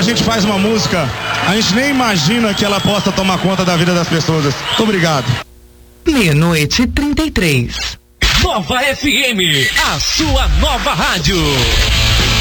a gente faz uma música, a gente nem imagina que ela possa tomar conta da vida das pessoas. Muito obrigado. 00:33. Nova FM, a sua nova rádio.